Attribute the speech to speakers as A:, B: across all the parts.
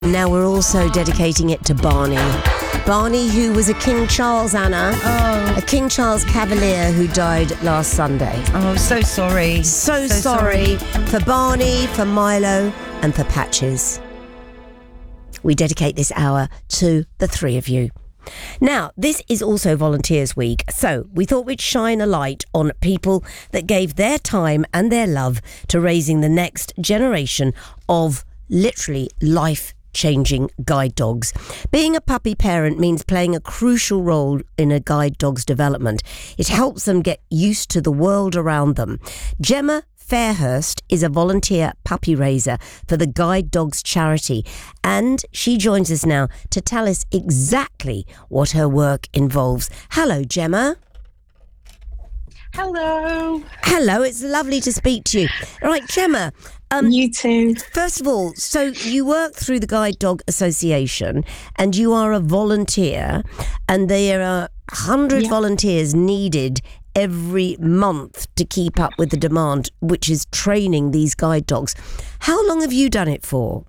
A: Now we're also dedicating it to Barney. Barney, who was a King Charles, Anna.
B: Oh.
A: A King Charles Cavalier who died last Sunday.
B: Oh, so sorry.
A: So sorry for Barney, for Milo, and for Patches. We dedicate this hour to the three of you. Now, this is also Volunteers Week, so we thought we'd shine a light on people that gave their time and their love to raising the next generation of literally life-changing guide dogs. Being a puppy parent means playing a crucial role in a guide dog's development. It helps them get used to the world around them. Gemma Fairhurst is a volunteer puppy raiser for the Guide Dogs charity, and she joins us now to tell us exactly what her work involves. Hello, Gemma.
C: Hello.
A: Hello, it's lovely to speak to you. All right, Gemma.
C: You too.
A: First of all, so you work through the Guide Dog Association and you are a volunteer, and there are 100 volunteers needed every month to keep up with the demand, which is training these guide dogs. How long have you done it for?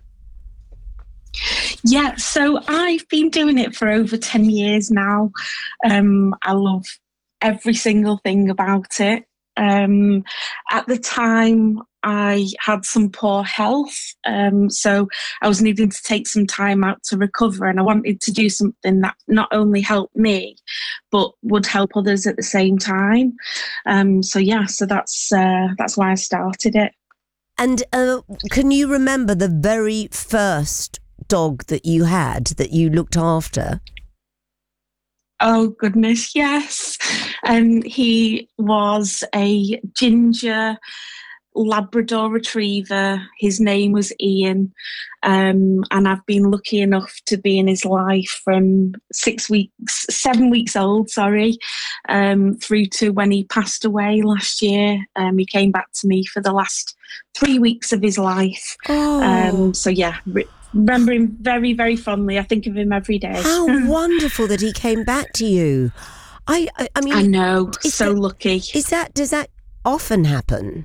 C: Yeah, so I've been doing it for over 10 years now. I love every single thing about it. At the time, I had some poor health, so I was needing to take some time out to recover, and I wanted to do something that not only helped me, but would help others at the same time. So that's why I started it.
A: And can you remember the very first dog that you had, that you looked after?
C: Oh, goodness, yes. He was a ginger Labrador retriever. His name was Ian, and I've been lucky enough to be in his life from 7 weeks old, through to when he passed away last year. He came back to me for the last 3 weeks of his life. Remember him very, very fondly. I think of him every day.
A: How wonderful that he came back to you. I mean,
C: I know, so lucky.
A: Does that often happen?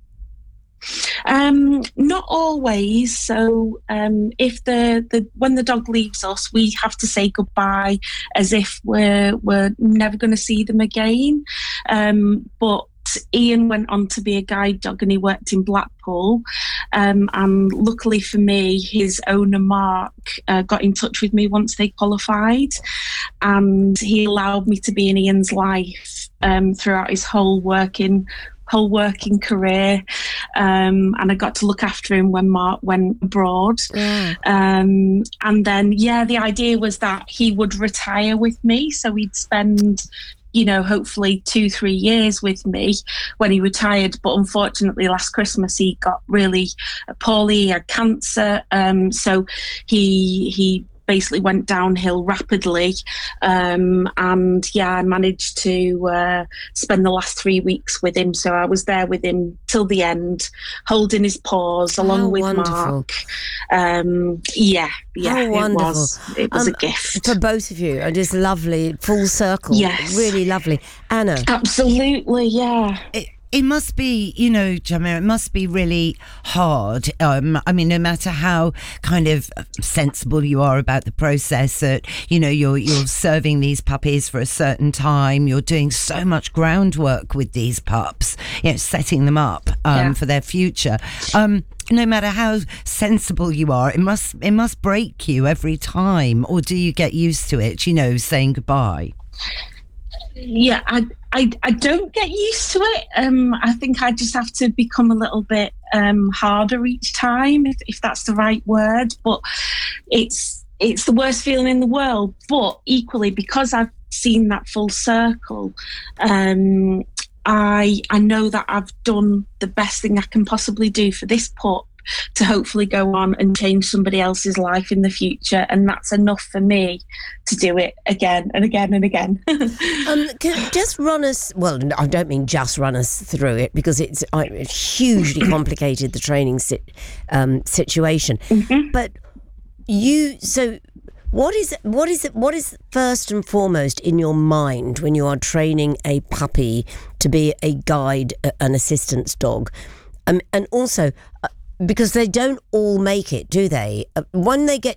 C: Not always. So if when the dog leaves us, we have to say goodbye as if we're never going to see them again. But Ian went on to be a guide dog, and he worked in Blackpool. And luckily for me, his owner Mark got in touch with me once they qualified, and he allowed me to be in Ian's life throughout his whole working career, and I got to look after him when Mark went abroad. And then the idea was that he would retire with me, so he'd spend hopefully 2-3 years with me when he retired. But unfortunately last Christmas he got really poorly. He had cancer, so he basically went downhill rapidly, and I managed to spend the last 3 weeks with him. So I was there with him till the end, holding his paws along with Mark. It was a gift
A: for both of you, and it's lovely, full circle.
C: Yes,
A: really lovely. Anna?
C: Absolutely.
B: It must be, Gemma, it must be really hard. I mean, no matter how kind of sensible you are about the process, that, you're serving these puppies for a certain time, you're doing so much groundwork with these pups, setting them up for their future. No matter how sensible you are, it must break you every time. Or do you get used to it, saying goodbye?
C: Yeah, I don't get used to it. I think I just have to become a little bit harder each time, if that's the right word. But it's the worst feeling in the world. But equally, because I've seen that full circle, I know that I've done the best thing I can possibly do for this pup to hopefully go on and change somebody else's life in the future, and that's enough for me to do it again and again and again.
A: Just run us, well, I don't mean just run us through it, because it's hugely complicated, the training situation.
C: Mm-hmm.
A: But what is first and foremost in your mind when you are training a puppy to be a guide, an assistance dog? And also, because they don't all make it, do they? When they get